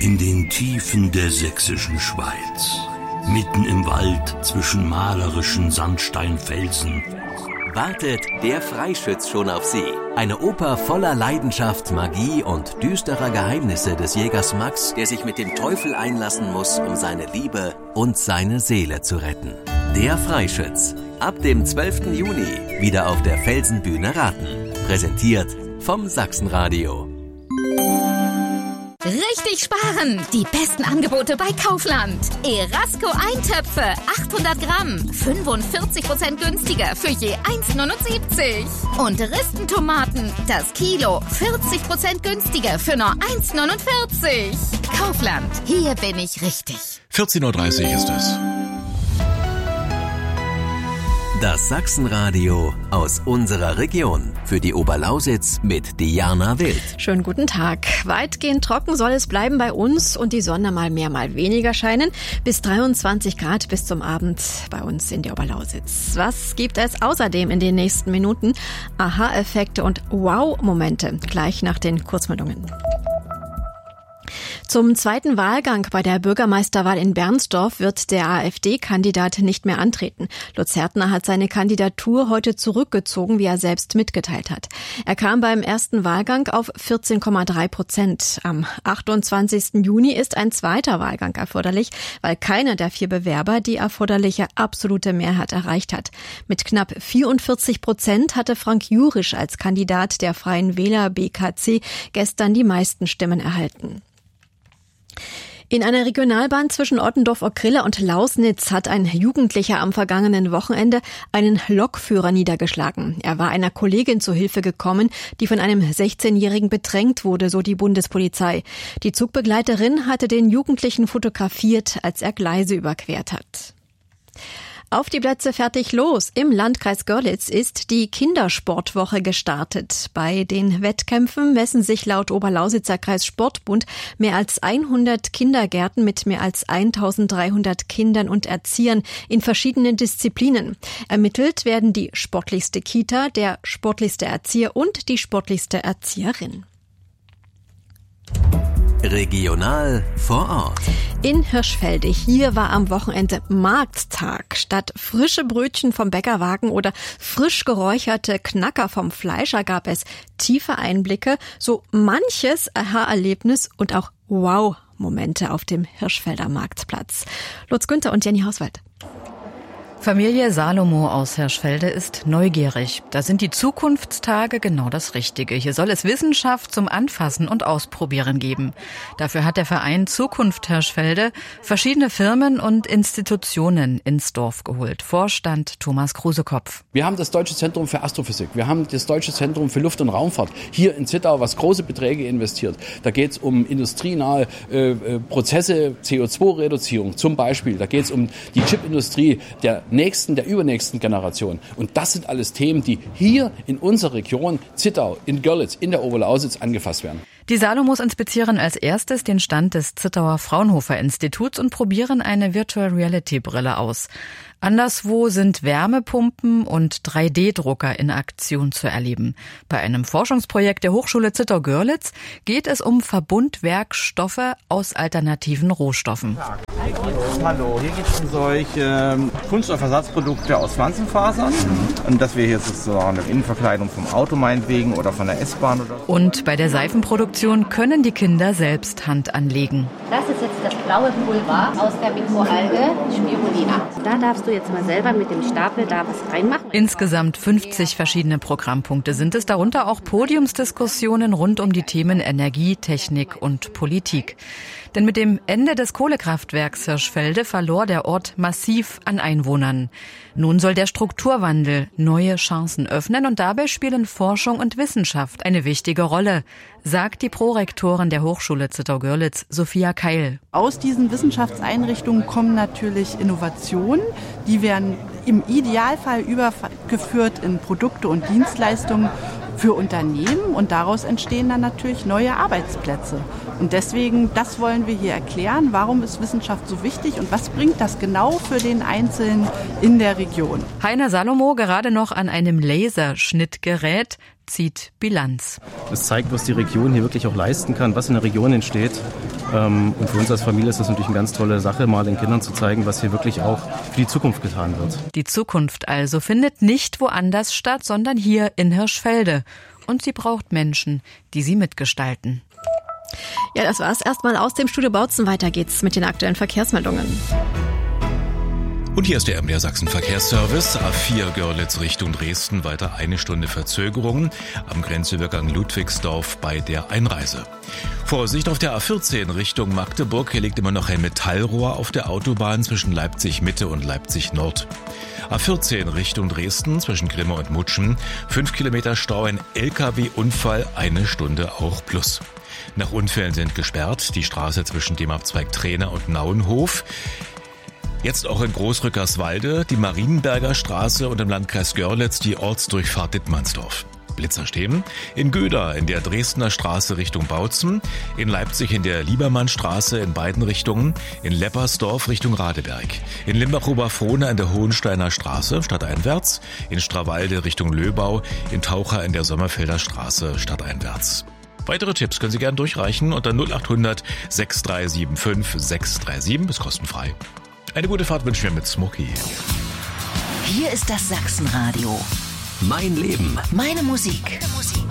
In den Tiefen der sächsischen Schweiz, mitten im Wald zwischen malerischen Sandsteinfelsen, wartet Der Freischütz schon auf Sie. Eine Oper voller Leidenschaft, Magie und düsterer Geheimnisse des Jägers Max, der sich mit dem Teufel einlassen muss, um seine Liebe und seine Seele zu retten. Der Freischütz. Ab dem 12. Juni wieder auf der Felsenbühne Raten. Präsentiert vom Sachsenradio. Richtig sparen! Die besten Angebote bei Kaufland. Erasco Eintöpfe, 800 Gramm, 45% günstiger für je 1,79. Und Ristentomaten, das Kilo, 40% günstiger für nur 1,49. Kaufland, hier bin ich richtig. 14.30 Uhr ist es. Das Sachsenradio aus unserer Region. Für die Oberlausitz mit Diana Wild. Schönen guten Tag. Weitgehend trocken soll es bleiben bei uns und die Sonne mal mehr, mal weniger scheinen. Bis 23 Grad bis zum Abend bei uns in der Oberlausitz. Was gibt es außerdem in den nächsten Minuten? Aha-Effekte und Wow-Momente. Gleich nach den Kurzmeldungen. Zum zweiten Wahlgang bei der Bürgermeisterwahl in Bernsdorf wird der AfD-Kandidat nicht mehr antreten. Lutz Härtner hat seine Kandidatur heute zurückgezogen, wie er selbst mitgeteilt hat. Er kam beim ersten Wahlgang auf 14,3%. Am 28. Juni ist ein zweiter Wahlgang erforderlich, weil keiner der 4 Bewerber die erforderliche absolute Mehrheit erreicht hat. Mit knapp 44% hatte Frank Jurisch als Kandidat der Freien Wähler BKC gestern die meisten Stimmen erhalten. In einer Regionalbahn zwischen Ottendorf-Okrilla und Lausnitz hat ein Jugendlicher am vergangenen Wochenende einen Lokführer niedergeschlagen. Er war einer Kollegin zu Hilfe gekommen, die von einem 16-Jährigen bedrängt wurde, so die Bundespolizei. Die Zugbegleiterin hatte den Jugendlichen fotografiert, als er Gleise überquert hat. Auf die Plätze, fertig, los! Im Landkreis Görlitz ist die Kindersportwoche gestartet. Bei den Wettkämpfen messen sich laut Oberlausitzer Kreissportbund mehr als 100 Kindergärten mit mehr als 1.300 Kindern und Erziehern in verschiedenen Disziplinen. Ermittelt werden die sportlichste Kita, der sportlichste Erzieher und die sportlichste Erzieherin. Regional vor Ort. In Hirschfelde, hier war am Wochenende Markttag. Statt frische Brötchen vom Bäckerwagen oder frisch geräucherte Knacker vom Fleischer gab es tiefe Einblicke, so manches Aha-Erlebnis und auch Wow-Momente auf dem Hirschfelder Marktplatz. Lutz Günther und Jenny Hauswald. Familie Salomo aus Hirschfelde ist neugierig. Da sind die Zukunftstage genau das Richtige. Hier soll es Wissenschaft zum Anfassen und Ausprobieren geben. Dafür hat der Verein Zukunft Hirschfelde verschiedene Firmen und Institutionen ins Dorf geholt. Vorstand Thomas Krusekopf. Wir haben das Deutsche Zentrum für Astrophysik, wir haben das Deutsche Zentrum für Luft- und Raumfahrt hier in Zittau, was große Beträge investiert. Da geht es um industrienahe Prozesse, CO2-Reduzierung zum Beispiel. Da geht es um die Chipindustrie der übernächsten Generation. Und das sind alles Themen, die hier in unserer Region Zittau, in Görlitz, in der Oberlausitz angefasst werden. Die Salomos inspizieren als erstes den Stand des Zittauer Fraunhofer Instituts und probieren eine Virtual Reality Brille aus. Anderswo sind Wärmepumpen und 3D-Drucker in Aktion zu erleben. Bei einem Forschungsprojekt der Hochschule Zittau-Görlitz geht es um Verbundwerkstoffe aus alternativen Rohstoffen. Hallo, hier geht es um solche Kunststoffersatzprodukte aus Pflanzenfasern. Und das wäre hier sozusagen eine Innenverkleidung vom Auto meinetwegen oder von der S-Bahn oder so. Und bei der Seifenproduktion können die Kinder selbst Hand anlegen. Das ist jetzt das blaue Pulver aus der Mikroalge Spirulina. Da darfst du jetzt mal selber mit dem Stapel da was reinmachen. Insgesamt 50 verschiedene Programmpunkte sind es, darunter auch Podiumsdiskussionen rund um die Themen Energie, Technik und Politik. Denn mit dem Ende des Kohlekraftwerks Hirschfelde verlor der Ort massiv an Einwohnern. Nun soll der Strukturwandel neue Chancen öffnen und dabei spielen Forschung und Wissenschaft eine wichtige Rolle, sagt die Prorektorin der Hochschule Zittau-Görlitz, Sophia Keil. Aus diesen Wissenschaftseinrichtungen kommen natürlich Innovationen, die werden im Idealfall übergeführt in Produkte und Dienstleistungen für Unternehmen und daraus entstehen dann natürlich neue Arbeitsplätze. Und deswegen, das wollen wir hier erklären, warum ist Wissenschaft so wichtig und was bringt das genau für den Einzelnen in der Region. Heiner Salomo gerade noch an einem Laserschnittgerät. zieht Bilanz. Es zeigt, was die Region hier wirklich auch leisten kann, was in der Region entsteht. Und für uns als Familie ist das natürlich eine ganz tolle Sache, mal den Kindern zu zeigen, was hier wirklich auch für die Zukunft getan wird. Die Zukunft also findet nicht woanders statt, sondern hier in Hirschfelde. Und sie braucht Menschen, die sie mitgestalten. Ja, das war's erstmal aus dem Studio Bautzen. Weiter geht's mit den aktuellen Verkehrsmeldungen. Und hier ist der MDR Sachsen Verkehrsservice. A4 Görlitz Richtung Dresden, weiter 1 Stunde Verzögerung am Grenzübergang Ludwigsdorf bei der Einreise. Vorsicht auf der A14 Richtung Magdeburg. Hier liegt immer noch ein Metallrohr auf der Autobahn zwischen Leipzig Mitte und Leipzig Nord. A14 Richtung Dresden zwischen Grimme und Mutschen. 5 Kilometer Stau, ein LKW-Unfall, 1 Stunde auch plus. Nach Unfällen sind gesperrt die Straße zwischen dem Abzweig Träne und Nauenhof. Jetzt auch in Großrückerswalde, die Marienberger Straße und im Landkreis Görlitz die Ortsdurchfahrt Dittmannsdorf. Blitzer stehen in Göda in der Dresdner Straße Richtung Bautzen, in Leipzig in der Liebermannstraße in beiden Richtungen, in Leppersdorf Richtung Radeberg, in Limbach-Oberfrohna in der Hohensteiner Straße stadteinwärts, in Strawalde Richtung Löbau, in Taucher in der Sommerfelder Straße stadteinwärts. Weitere Tipps können Sie gerne durchreichen unter 0800 6375 637, ist kostenfrei. Eine gute Fahrt wünschen wir mit Smokey. Hier ist das Sachsenradio. Mein Leben. Meine Musik.